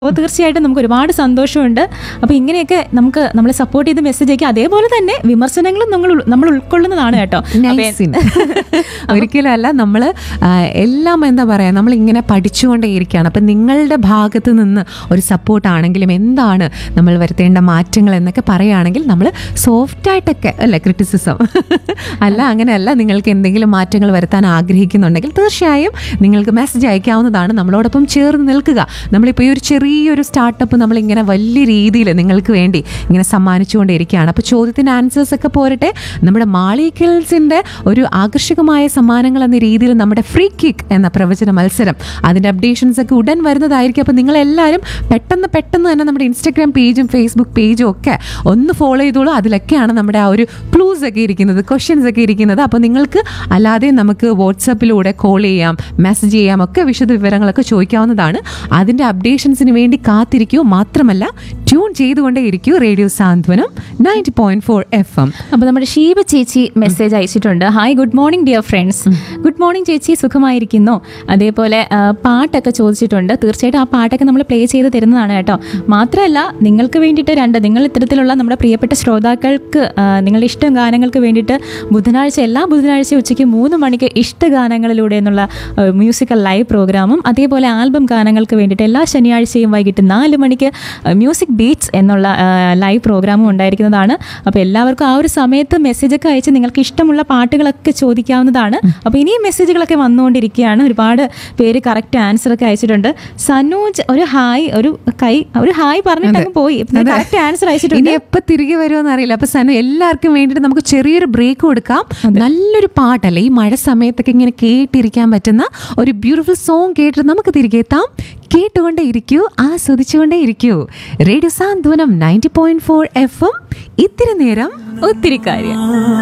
അപ്പോൾ തീർച്ചയായിട്ടും നമുക്ക് ഒരുപാട് സന്തോഷമുണ്ട്. അപ്പോൾ ഇങ്ങനെയൊക്കെ നമുക്ക് നമ്മളെ സപ്പോർട്ട് ചെയ്ത് മെസ്സേജ് അയക്കുക. അതേപോലെ തന്നെ വിമർശനങ്ങളും നമ്മൾ ഉൾക്കൊള്ളുന്നതാണ് കേട്ടോ. ഒരിക്കലും അല്ല, നമ്മൾ എല്ലാം എന്താ പറയുക, നമ്മളിങ്ങനെ പഠിച്ചുകൊണ്ടേയിരിക്കുകയാണ്. അപ്പം നിങ്ങളുടെ ഭാഗത്ത് നിന്ന് ഒരു സപ്പോർട്ടാണെങ്കിലും എന്താണ് നമ്മൾ വരുത്തേണ്ട മാറ്റങ്ങൾ എന്നൊക്കെ പറയുകയാണെങ്കിൽ നമ്മൾ സോഫ്റ്റായിട്ടൊക്കെ അല്ല ക്രിറ്റിസിസം അല്ല, അങ്ങനെയല്ല. നിങ്ങൾക്ക് എന്തെങ്കിലും മാറ്റങ്ങൾ വരുത്താൻ ആഗ്രഹിക്കുന്നുണ്ടെങ്കിൽ തീർച്ചയായും നിങ്ങൾക്ക് മെസ്സേജ് അയക്കാവുന്നതാണ്. നമ്മളോടൊപ്പം ചേർന്ന് നിൽക്കുക. നമ്മളിപ്പോൾ ഈ ഒരു ചെറിയൊരു സ്റ്റാർട്ടപ്പ് നമ്മളിങ്ങനെ വലിയ രീതിയിൽ നിങ്ങൾക്ക് വേണ്ടി ഇങ്ങനെ സമ്മാനിച്ചുകൊണ്ടിരിക്കുകയാണ്. അപ്പോൾ ചോദ്യത്തിൻ്റെ ആൻസേഴ്സ് ഒക്കെ പോരട്ടെ, നമ്മുടെ മാളിക്കൽസിൻ്റെ ഒരു ആകർഷകമായ സമ്മാനങ്ങൾ എന്ന രീതിയിൽ നമ്മുടെ ഫ്രീ കിക്ക് എന്ന പ്രവചന മത്സരം അതിൻ്റെ അപ്ഡേഷൻസ് ഒക്കെ ഉടൻ വരുന്നതായിരിക്കും. അപ്പോൾ നിങ്ങളെല്ലാവരും പെട്ടെന്ന് തന്നെ നമ്മുടെ ഇൻസ്റ്റഗ്രാം പേജും ഫേസ്ബുക്ക് പേജും ഒക്കെ ഒന്ന് ഫോളോ ചെയ്തോളൂ. അതിലൊക്കെയാണ് നമ്മുടെ ആ ഒരു ക്ലൂസ് ഒക്കെ ഇരിക്കുന്നത്, ക്വസ്റ്റ്യൻസ് ഒക്കെ ഇരിക്കുന്നത്. അപ്പോൾ നിങ്ങൾക്ക് അല്ലാതെ നമുക്ക് വാട്സാപ്പിലൂടെ കോൾ ചെയ്യാം, മെസ്സേജ് ചെയ്യാം, ഒക്കെ വിശദ വിവരങ്ങളൊക്കെ ചോദിക്കാവുന്നതാണ്. അതിൻ്റെ അപ്ഡേഷൻസിന് വേണ്ടി കാത്തിരിക്കൂ. മാത്രമല്ല ട്യൂൺ ചെയ്തുകൊണ്ടേ ഇരിക്കൂ റേഡിയോ സാന്ത്വനം 90.4 FM. അപ്പോൾ നമ്മുടെ ഷീബ ചേച്ചി മെസ്സേജ് അയച്ചിട്ടുണ്ട്. Hi, good morning dear friends. Good morning ചേച്ചി, സുഖമായിരിക്കുന്നു. അതേപോലെ പാട്ടൊക്കെ ചോദിച്ചിട്ടുണ്ട്. തീർച്ചയായിട്ടും ആ പാട്ടൊക്കെ നമ്മൾ പ്ലേ ചെയ്ത് തരുന്നതാണ് കേട്ടോ. മാത്രമല്ല നിങ്ങൾക്ക് വേണ്ടിയിട്ട് നിങ്ങൾ ഇത്തരത്തിലുള്ള നമ്മുടെ പ്രിയപ്പെട്ട ശ്രോതാക്കൾക്ക് നിങ്ങളുടെ ഇഷ്ടം ഗാനങ്ങൾക്ക് വേണ്ടിയിട്ട് എല്ലാ ബുധനാഴ്ച ഉച്ചയ്ക്ക് 3 മണിക്ക് ഇഷ്ടഗാനങ്ങളിലൂടെ എന്നുള്ള മ്യൂസിക്കൽ ലൈവ് പ്രോഗ്രാമും അതേപോലെ ആൽബം ഗാനങ്ങൾക്ക് വേണ്ടിയിട്ട് എല്ലാ ശനിയാഴ്ചയും വൈകിട്ട് 4 മണിക്ക് മ്യൂസിക് ബീറ്റ്സ് എന്നുള്ള ലൈവ് പ്രോഗ്രാമും ഉണ്ടായിരിക്കുന്നതാണ്. അപ്പോൾ എല്ലാവർക്കും ആ ഒരു സമയത്ത് മെസ്സേജൊക്കെ അയച്ച് നിങ്ങൾക്ക് ഇഷ്ടമുള്ള പാട്ടുകളൊക്കെ ചോദിക്കാവുന്നതാണ്. അപ്പോൾ ഇനിയും മെസ്സേജുകളൊക്കെ വന്നുകൊണ്ടിരിക്കുകയാണ്. ഒരുപാട് പേര് കറക്റ്റ് ആൻസർ ഒക്കെ അയച്ചിട്ടുണ്ട്. സനൂജ് ഒരു ഹായ് പറഞ്ഞിട്ടങ്ങ് പോയി. കറക്റ്റ് ആൻസർ അയച്ചിട്ടുണ്ട്. ഇനി എപ്പോൾ തിരികെ വരുമെന്ന് അറിയില്ല. അപ്പോൾ സനു, എല്ലാവർക്കും വേണ്ടിയിട്ട് നമുക്ക് ചെറിയൊരു ബ്രേക്ക് കൊടുക്കാം. നല്ലൊരു പാട്ടല്ലേ, ഈ മഴ സമയത്തൊക്കെ ഇങ്ങനെ കേട്ടിരിക്കാൻ പറ്റുന്ന ഒരു ബ്യൂട്ടിഫുൾ സോങ് കേട്ടിട്ട് നമുക്ക് തിരികെ എത്താം. കേട്ടുകൊണ്ടേ ഇരിക്കൂ, ആസ്വദിച്ചുകൊണ്ടേ ഇരിക്കൂ. റേഡിയോ സാന്ത്വനം 90.4 FM. ഇത്തിരി നേരം ഒത്തിരി കാര്യം.